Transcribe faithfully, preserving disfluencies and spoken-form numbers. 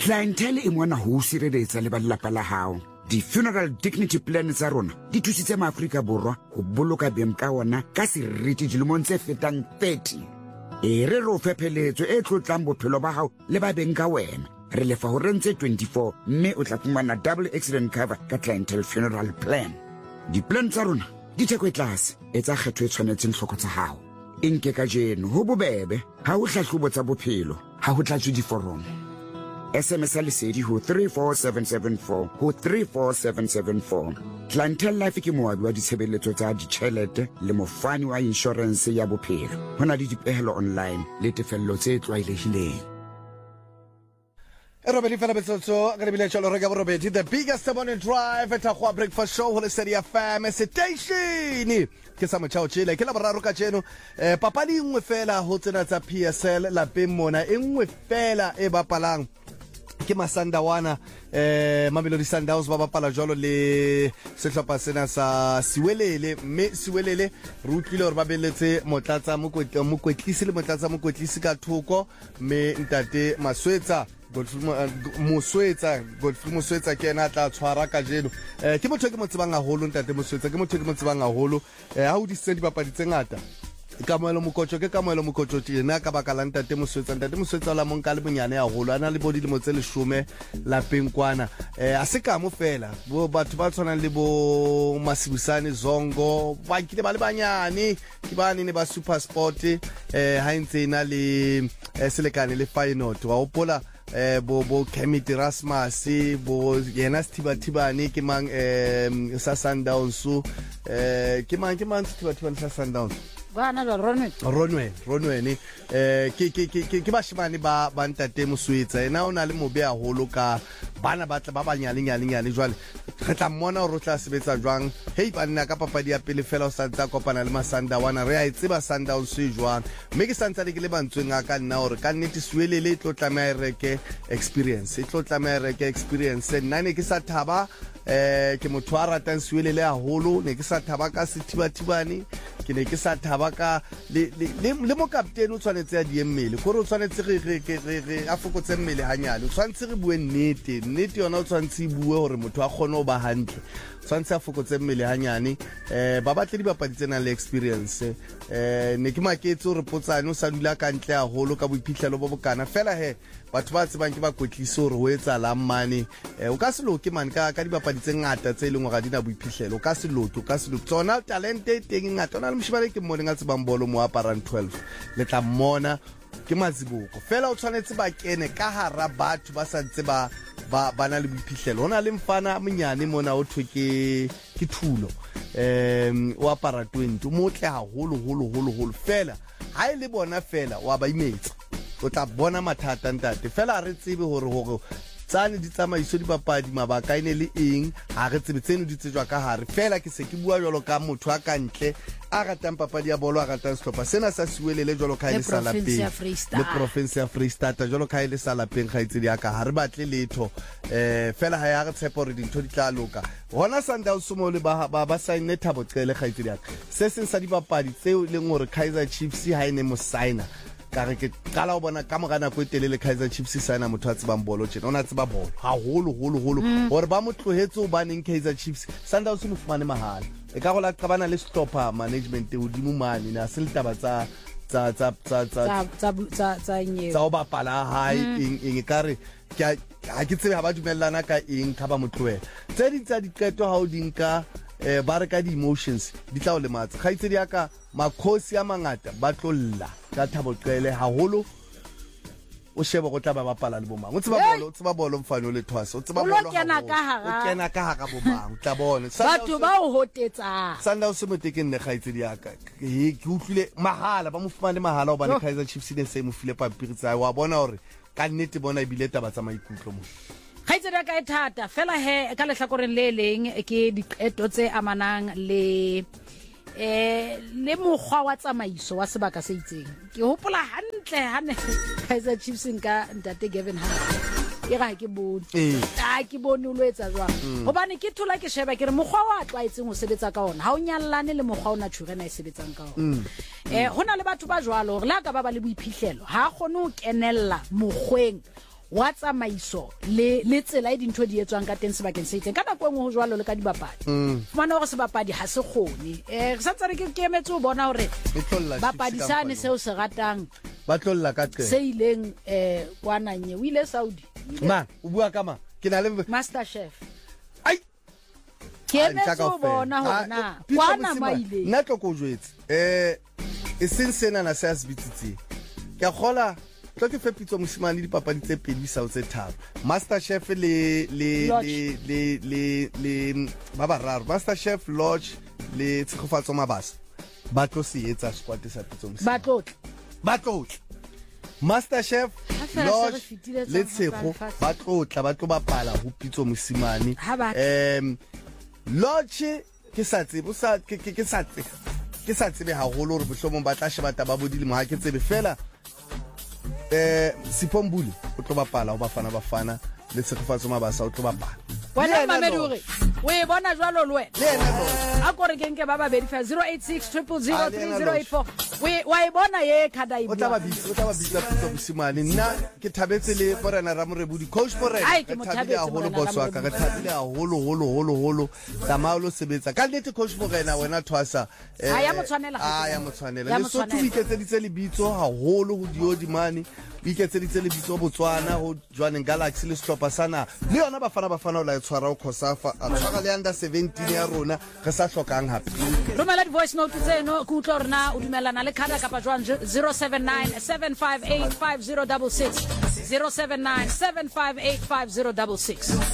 clientele e mona ho sireletsa le ba lelapa la hao. Di-funeral dignity plan tsa rona di thusitse maAfrika Borwa ho boloka beng ka ona ka seriti dilemong tse fetang thirty. E re re o fepheletso e tlotlang bophelo ba hao le ba beng ka wena. Re lefa ho rentse twenty-four mme o tla fumana double accident cover ka clientele funeral plan. Di-plan tsa rona di theko e tlase, etsa kgetho e tshwanetseng hloko tsa hao. Inke ka jeno ho bobebe, ha ho hlahlobo tsa bophelo, ha ho tlatswe diforomo. S M S a lesedi ho three four seven seven four ho three four seven seven four. Clientele Life ke moabi wa ditshebeletso tsa ditjhelete le mofani wa insurance ya bophelo. Ho na le dipehelo online le tefello tse tlwaelehileng. Robert Felabetso, Gabile Cholo Regabo Robert, the biggest morning drive at Aqua Breakfast Show, Holy City F M station. Kesamo chao chile, ke la boraro ka tseno. Eh papa di nngwe fela ho tsena tsa P S L la pemona, e nngwe fela e bapalang. Ke Masandawana eh Mamelodi Sundowns ba bapala jolo le sehlopha sena sa Siwelele, mme Siwelele re utlwile hore ba beletse motlatsa mokwetlisi le motlatsa mokwetlisi ka thoko, mme ntate Maswetsa Moswetsa Godfrey Moswetsa ke ena tla tshwara ka jeno. Eh ke motho ke mo tsebang haholo ntate Moswetsa, ke motho ke mo tsebang haholo. Eh ha o di send dipapadi tse ngata ka moelo mokotso ke ka moelo mokotso tjena ka baka la ntate Moswetsa. Ntate Moswetsa la monka le bonyane haholo, ana le bodi le motse le shome la pengkwana. Eh a se ka mo fela bo batho ba tshwanang le bo Masibusane Zongo ba nkile ba le banyane ke bane ne ba Super Sport eh ha ntse ina le selekane le Feyenoord wa opola eh bo bo Kemit Rasmus bo yena Sthiba Thibane ke mang eh sa Sundowns eh ke mang ke mang Sthiba Thibane sa Sundowns bana lo Ronwe Ronwe Ronwe ni eh ke ke ke ke bashimane ba ba ntate Moswetsa ena ona le mobe a holo ka bana ba tla ba banyane nyane nyane jwale re tla mmona hore o tla sebetsa jwang. Hey banna ka papadi ya pele fela o sa tsa kopana le Masandawana re a itseba Sundowns se jwang, mme ke santsa le ke le bantsweng aka nna hore ka nnete Siwelele tlo tlamaya reke experience e tlo tlamaya reke experience nna ne ke sa thaba eh ke motho a ratang Siwelele haholo, ne ke sa thaba ka Sethiba Thibane, ke ne ke sa thaba ka le le le mo captain o tshwanetse a di mmele gore o tshwanetse re re re a fokotse mmele hanyane, o tshwanetse re bue nnete nnete yona o tshwanetse bue hore motho a khone o ba hantle, tshwanetse a fokotse mmele hanyane. Eh ba batle di bapadi tsena le experience eh ne ke maketse hore potsane o sa dula ka ntle haholo ka boiphihlelo bo bokana fela he batho ba tsebang ke ba kwetlisa hore ho etsa la mmane eh o ka se loke man ka ka di bapadi tse ngata tse leng ga dina boiphihlelo, o ka se loke o ka se loke tsona talent e teng ngata ona le mshibale ke mmone nga tsebang bolo mo aparang twelve le tla mmona ke Maziboko fela o tshwanetse ba kene ka hara batho ba sa ntse ba ba bana le boiphihlelo. Hona le mfana monyane mona o thwe ke ke Thulo em o apara twenty o motle haholo holo holo holo fela ha ile bona fela wa ba imetsa o tla bona mathata ntate fela re tsebe hore hore tsane di tsamaiso di papadi mabaka ine le eng ha re tsebe tseno di tsejwa ka hare fela ke se ke bua jalo ka motho a ka ntle a ratang papadi ya bolo a ratang sehlopha sena sa Siwelele jalo ka ile sala peng le province ya Free State jalo ka ile sala peng ga itse di aka ha re batle letho eh fela ha ya re tshepo re dintho di tla loka hona Sundowns mo le ba ba sign Thabo Cele ga itse di aka se seng sa di papadi tseo le ngore Kaizer Chiefs ha ine mo signer ka re ke kala o bona ka mogana go telele Kaizer Chiefs sana motho a tsebang bolo tjena ona tseba bolo ha holo holo holo hore ba mo tlohetse o baneng Kaizer Chiefs Sundowns mo fumane mahala e ka go la ka bana le stopper management o di mo mane na se le taba tsa tsa tsa tsa tsa tsa tsa nye tsa o ba pala hai eng eng ka re ke ha ke tsebe ha ba dumellana ka eng ka ba motlohela tse di tsa diqeto ha o dinka eh ba re ka di emotions di tla o le matsa ga itse di aka makhosi a mangata ba tlolla ka Thabo Cele haholo o sheba go tla ba bapala le bomang o tseba bolo o tseba bolo mfano le thwasa o tseba bolo o kena ka hara o kena ka hara bomang tla bona batho ba o hotetsa Sundowns se moteke nne ga itse di aka ke ke utlwile mahala ba mo fumane mahala o ba le Kaizer Chiefs ne se mo file pampiri tsa wa bona hore ka nnete bona e bile taba tsa maikutlo mo ga itse ka e thata fela he ka lehlakoreng le leng ke diqeto tse amanang le eh le mogwa wa tsamaiso wa sebaka se itseng ke hopola hantle hane Kaizer Chiefs nka ntate Gavin Hunt e ga ke bone a ke bone o loetsa jwang hobane ke thola ke sheba ke re mogwa wa tlaetseng o sebetsa ka ona ha o nyallane le mogwa ona tshurena e sebetsang ka ona eh hona le batho ba jwalo hore la ka ba ba le boiphihlelo ha gone o kenella mogweng wa tsamaiso le le tsela e dintho di etswang ka teng sebakeng se itseng ka nako engwe ho jwalo le ka dibapadi fumana hore sebapadi ha se kgone eh re sa tsare ke ke emetse ho bona hore bapadi sane seo se ratang ba tlolla ka qe se ileng eh kwana nye o ile Saudi ma o bua ka ma ke na le Master Chef ai ke emetse ho bona hona kwana ma ile nna tlo go jwetse eh e seng sena na se a se bitsitse ke a gola tlo ke fepitso mosimane dipapadi tse pedi sa o tse tharo Master Chef le le le le le le ba bararo Master Chef Lodge le tshegofatso mabasa ba tlo se etsa squad sa pitso mosimane ba tlotla ba tlotla Master Chef Lodge le tsego ba tlotla ba tlo bapala ho pitso mosimane em Lodge ke sa tsebo sa ke ke sa tsebo ke sa tsebe ha holo re bohlomong ba tla sheba taba bodile mo ha ke tsebe fela eh Sipombuli o tlo bapala o bafana bafana le tshegofatso mabasa o tlo bapala wena mamedure we bona jwalo le wena a kore ke nke ba ba verify zero eight six zero zero zero three zero eight four we wa e bona ye khada e o tla ba bitsa o tla ba bitsa pitso mosimane nna ke thabetse le Morena Ramorebudi coach Morena ke thabile a holo boss wa ka ke thabile a holo holo holo holo tsamao lo sebetsa ka nnete coach Morena wena thwasa eh a ya motshwanela a ya motshwanela le so tu iketseditse le bitso ha holo ho dio dimane o iketseditse le bitso Botswana ho Jwaneng Galaxy le Stlopa sana le yona bafana bafana o la tshwara o Khosafa a tshwara le under seventeen ya rona re sa hlokang hape romela di voice note tseno ku tlo rena o dumelana le khada kapa jwang zero seven nine seven five eight five zero six six zero seven nine seven five eight five zero six six